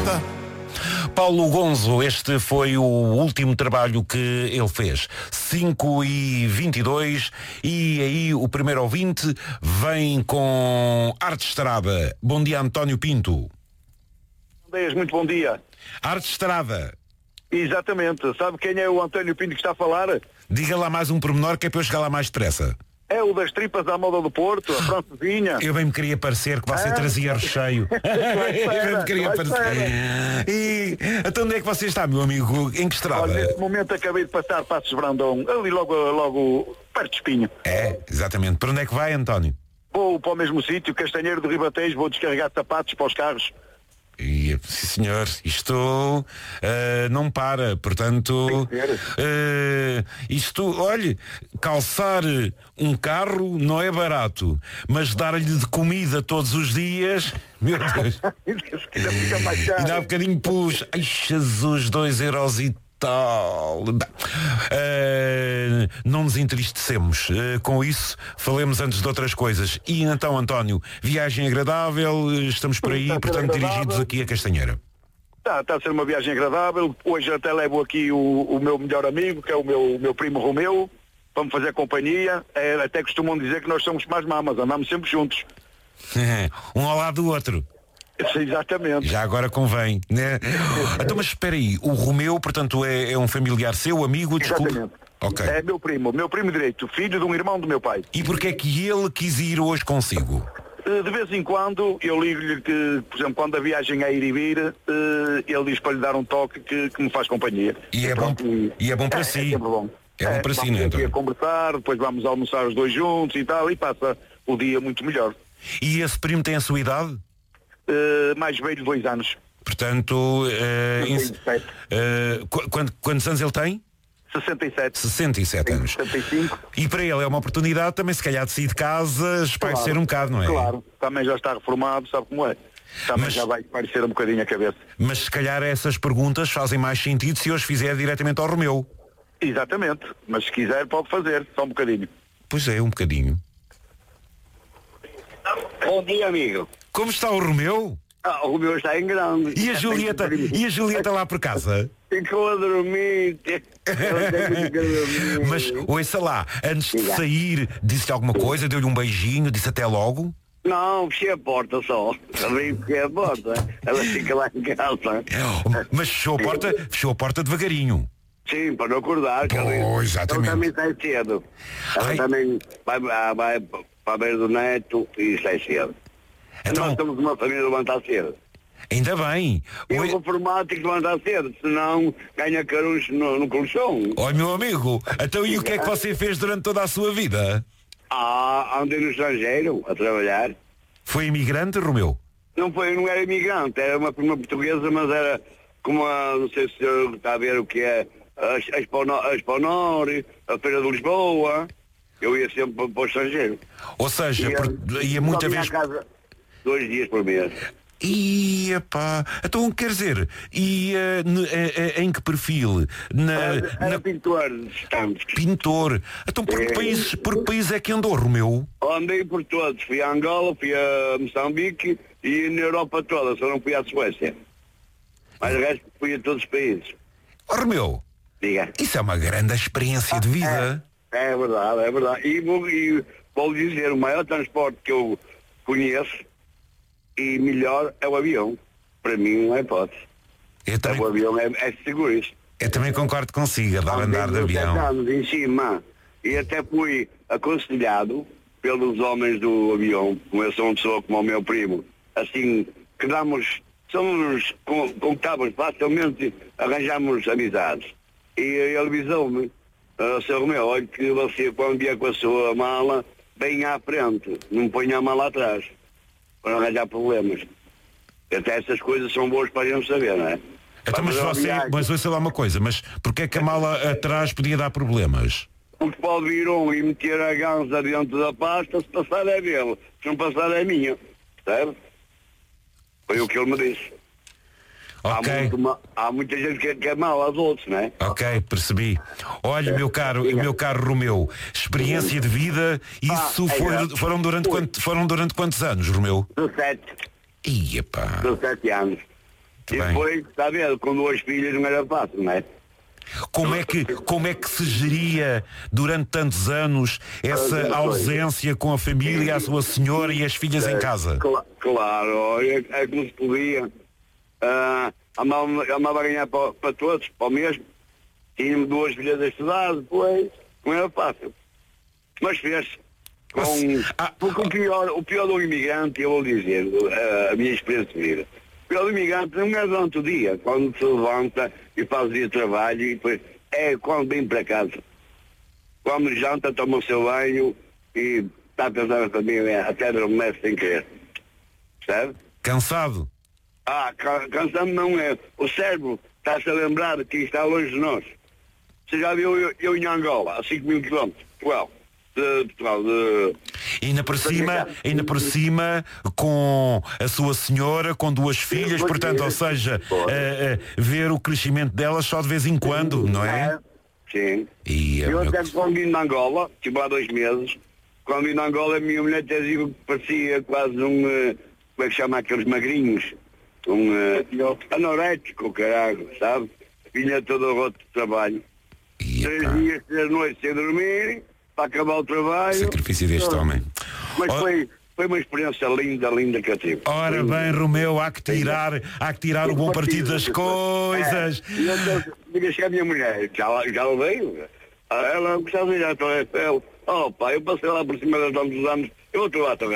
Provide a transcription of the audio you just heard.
estrada. Paulo Gonzo, este foi o último trabalho que ele fez. 5h22 e aí o primeiro ouvinte vem com Arte Estrada. Bom dia, António Pinto. Muito bom dia. Arte Estrada. Exatamente. Sabe quem é o António Pinto que está a falar? Diga lá mais um pormenor que é para eu chegar lá mais depressa. É o das tripas à moda do Porto, a francesinha. Eu bem me queria parecer que você trazia recheio. Eu bem me queria parecer. E então onde é que você está, meu amigo? Em que estrada? Olha, neste momento acabei de passar Passos Brandão, ali logo perto de Espinho. É, exatamente. Para onde é que vai, António? Vou para o mesmo sítio, Castanheiro de Ribatejo, vou descarregar sapatos para os carros. E, sim, senhor, isto não para, portanto isto, olhe, calçar um carro não é barato, mas dar-lhe de comida todos os dias, meu Deus. Ainda fica mais caro. Ainda há bocadinho pus, ai Jesus, 2 € e tal. Não nos entristecemos com isso, falemos antes de outras coisas. E então, António, viagem agradável, estamos por aí, portanto, dirigidos aqui a Castanheira. Está a ser uma viagem agradável. Hoje até levo aqui o meu melhor amigo, que é o meu primo Romeu, para me fazer companhia. Até costumam dizer que nós somos mais mamas, andamos sempre juntos. Um ao lado do outro. Exatamente. Já agora convém, né? Então, mas espera aí, o Romeu, portanto, é um familiar seu, amigo? Desculpe. Exatamente. Okay. É meu primo direito, filho de um irmão do meu pai. E porquê é que ele quis ir hoje consigo? De vez em quando, eu ligo-lhe que, por exemplo, quando a viagem é ir e vir, ele diz para lhe dar um toque que me faz companhia. E é bom para si. É sempre bom. É bom para si, não é? Vamos aqui a conversar, depois vamos almoçar os dois juntos e tal, e passa o dia muito melhor. E esse primo tem a sua idade? Mais velho, 2 anos. Portanto, quantos anos ele tem? 67. 67 anos. 65. E para ele é uma oportunidade também, se calhar, de sair de casa, espairecer um bocado, não é? Claro, também já está reformado, sabe como é? Também já vai espairecer um bocadinho a cabeça. Mas se calhar essas perguntas fazem mais sentido se hoje fizer diretamente ao Romeu. Exatamente, mas se quiser pode fazer, só um bocadinho. Pois é, um bocadinho. Bom dia, amigo. Como está o Romeu? O Romeu está em grande. E a Julieta lá por casa? Ficou a dormir. Mas, ouça lá, antes de sair, disse-lhe alguma coisa, deu-lhe um beijinho, disse até logo? Não, fechei a porta só. Também fechei a porta. Ela fica lá em casa. Mas fechou a porta devagarinho. Sim, para não acordar. Exatamente. Ela também sai cedo. Ela também vai para ver do neto e sai cedo. Então, nós somos uma família de levantar cedo. Ainda bem. Eu vou formar, tenho que levantar cedo, senão ganha caruncho no colchão. Oi, meu amigo, então e o que é que você fez durante toda a sua vida? Andei no estrangeiro a trabalhar. Foi imigrante, Romeu? Não era imigrante, era uma prima portuguesa, mas era como não sei se o senhor está a ver o que é, a Expo Norte, a Feira de Lisboa. Eu ia sempre para o estrangeiro. Ou seja, ia muita vez... Casa 2 dias por mês. Epá, então quer dizer, em que perfil? Era pintor de estantes. Pintor. Então por que país é que andou, Romeu? Andei por todos, fui a Angola, fui a Moçambique e na Europa toda, só não fui à Suécia. Mas o resto fui a todos os países. Romeu, diga. Isso é uma grande experiência de vida. É verdade. E vou dizer, o maior transporte que eu conheço e melhor é o avião. Para mim não é hipótese. O avião é seguríssimo. Eu também concordo consigo, a andar de avião. Anos em cima, e até fui aconselhado pelos homens do avião, como eu sou uma pessoa como o meu primo, assim, que somos contáveis facilmente, arranjamos amizades. E ele avisou-me, Sr. Romeu, olha que você quando vier com a sua mala, bem à frente, não ponha a mala atrás, para não arranjar problemas. Até essas coisas são boas para a gente saber, não é? Então, mas ouça lá uma coisa, mas porquê é que a mala atrás podia dar problemas? Porque pode vir e meter a ganza dentro da pasta, se passar é dele, se não passar é minha, sabe? Foi o que ele me disse. Okay. Há muita gente que é mal aos outros, não é? Ok, percebi. Olha, meu caro Romeu, experiência de vida, isso foram durante quantos anos, Romeu? 17. 17 anos. E depois, está a ver, com 2 filhas não era fácil, não é? Como é que se geria durante tantos anos essa ausência com a família, a sua senhora e as filhas em casa? Claro, é como se podia. Amava ganhar para todos, para o mesmo. Tínhamos 2 filhas a estudar, depois não era fácil. Mas fez-se. Porque o pior do imigrante, eu vou dizer, a minha experiência de vida. O pior do imigrante não é durante o dia, quando se levanta e faz o dia de trabalho, e depois é quando vem para casa. Quando janta, toma o seu banho e está a pensar na família, até adormece sem querer. Sabe? Cansado? Cansado não é. O cérebro está-se a lembrar que está longe de nós. Você já viu eu em Angola, a 5.000 km, Portugal, E ainda por cima com a sua senhora, com 2 filhas, portanto, ou seja, ver o crescimento delas só de vez em quando, não é? Sim. Eu até quando vim na Angola, tipo há 2 meses, quando vim na Angola a minha mulher até dizia que parecia quase como é que chama aqueles magrinhos? Anorético, caralho, sabe? Vinha todo o roto de trabalho. 3 dias, 3 noites sem dormir, para acabar o trabalho. Sacrifício deste homem. Mas foi uma experiência linda que eu tive. Ora bem, Romeu, há que tirar o bom partido das coisas. Diga chegar a minha mulher, já veio. Ela gostava de ir à Torre Eiffel. Eu passei lá por cima dos anos, eu vou lá também.